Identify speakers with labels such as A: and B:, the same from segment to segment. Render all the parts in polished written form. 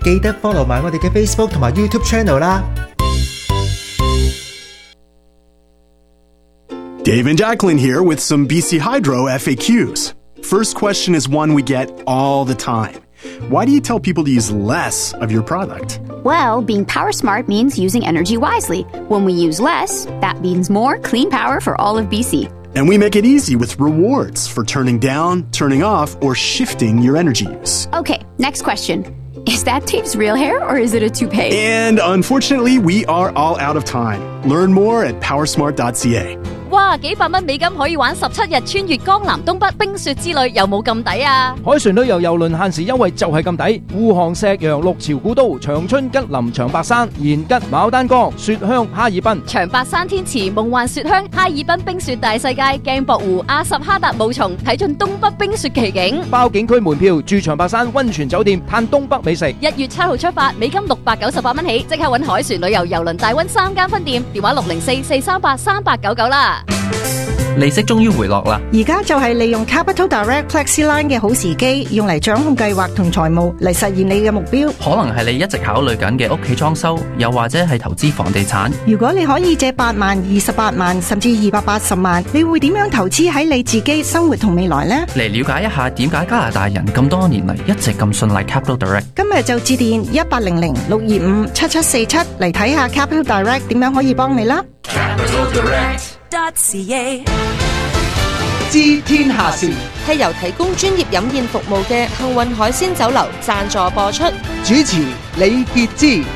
A: 記得 follow 埋我哋嘅 Facebook 同埋 YouTube channel 啦。
B: Dave and Jacqueline here with some BC Hydro FAQs. First question is one we get all the time. Why do you tell people to use less of your product?
C: Well, being power smart means using energy wisely. When we use less, that means more clean power for all of BC.
B: And we make it easy with rewards for turning down, turning off, or shifting your energy use.
C: Okay, next question. Is that Dave's real hair or is it a toupee?
B: And unfortunately, we are all out of time. Learn more at powersmart.ca.
D: 哇，幾百蚊美金可以玩17日穿越江南東北冰雪之旅，有冇咁抵啊？
E: 海船旅遊郵輪限時優惠就係咁抵，護航石洋、六朝古都、長春吉林、長白山、延吉、牡丹江、雪鄉、哈爾濱、
D: 長白山天池、夢幻雪鄉、哈爾濱冰雪大世界、鏡泊湖、阿什哈達霧叢，睇盡東北冰雪奇景。
E: 包景區門票，住長白山溫泉酒店，嘆東北美食。
D: 1月7號出發，美金698蚊起，即刻揾海船旅遊郵輪大溫3間分店，電話604-438-3899啦。
F: 利息終於回落啦！
G: 而家就係利用 Capital Direct FlexiLine 嘅好時機，用嚟掌控計劃同財務嚟實現你嘅目標。
F: 可能係你一直考慮緊嘅屋企裝修，又或者係投資房地產。
G: 如果你可以借8萬、28萬甚至280萬，你會點樣投資喺你自己生活同未來呢？
F: 嚟了解一下點解加拿大人咁多年嚟一直咁信賴 Capital Direct。
G: 今日就致電1800-625-7747嚟睇下 Capital Direct 點樣可以幫你啦。
H: capitaldirect.ca
I: 知天下事
H: 係由提供專業飲宴服務嘅幸運海鮮酒樓贊助播出，
I: 主持李傑之。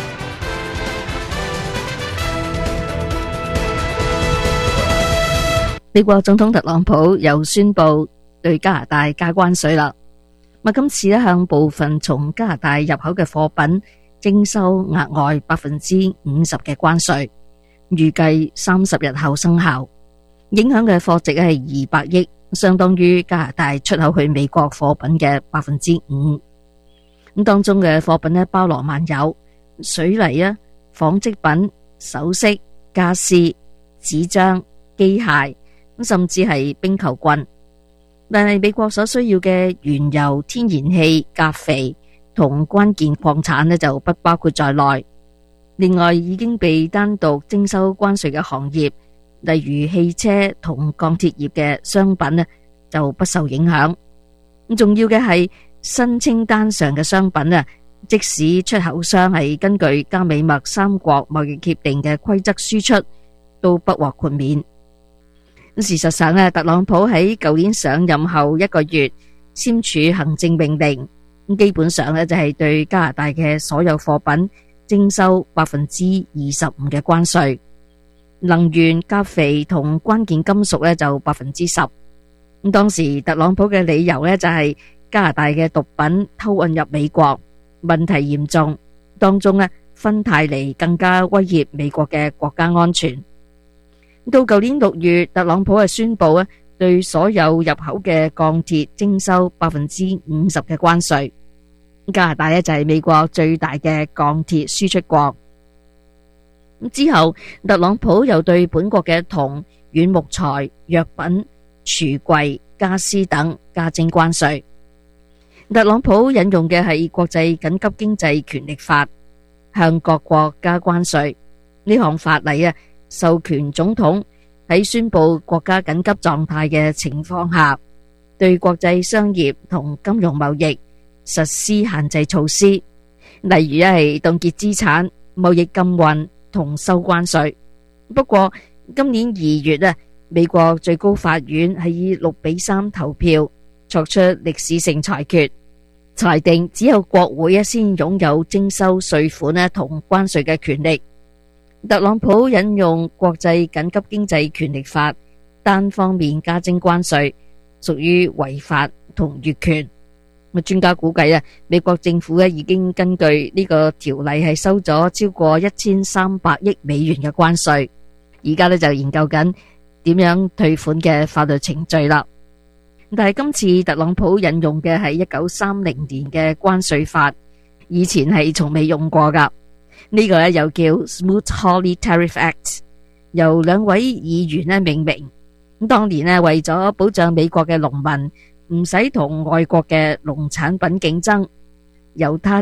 J: 美國總統特朗普又宣布對加拿大加關稅啦。今次向部分從加拿大入口嘅貨品徵收額外50%嘅關稅。預計30日後生效，影響嘅貨值係200億，相當於加拿大出口去美國貨品嘅5%。當中嘅貨品呢，包羅萬有，水泥啊、紡織品、首飾、家私、紙張、機械，甚至係冰球棍。但係美國所需要嘅原油、天然氣、鉀肥同關鍵礦產呢，就不包括在內。另外已經被單獨徵收關稅嘅行業，例如汽車同鋼鐵業嘅商品呢，就不受影響。重要嘅係新清單上嘅商品啊，即使出口商係根據加美墨三國貿易協定嘅規則輸出，都不獲豁免。事實上呢，特朗普喺舊年上任後1個月簽署行政命令，基本上呢就係對加拿大嘅所有貨品徵收25%嘅關稅，能源、鉀肥同關鍵金屬咧就10%。當時特朗普嘅理由咧就係加拿大嘅毒品偷運入美國，問題嚴重，當中咧芬太尼更加威脅美國嘅國家安全。到舊年6月，特朗普宣布對所有入口嘅鋼鐵徵收50%嘅關稅。加拿大就係美國最大嘅鋼鐵輸出國。之後，特朗普又對本國嘅銅、軟木材、藥品、櫥櫃、家私等加徵關稅。特朗普引用嘅係國際緊急經濟權力法，向各國加關稅。呢項法例授權總統喺宣布國家緊急狀態嘅情況下，對國際商業同金融貿易實施限制措施，例如係凍結資產、貿易禁運同收關稅。不過今年2月美國最高法院係以6-3投票作出歷史性裁決，裁定只有國會先擁有徵收稅款同關稅嘅權力。特朗普引用國際緊急經濟權力法，單方面加徵關稅，屬於違法同越權。專家估計美國政府已經根據呢個條例係收咗超過1300億美元嘅關稅，而家就研究緊點樣退款嘅法律程序啦。但係今次特朗普引用嘅係1930年嘅關稅法，以前係從未用過噶。呢個又叫 Smoot-Hawley Tariff Act， 由2位議員命名。當年為咗保障美國嘅農民唔使同外國嘅農產品競爭，由他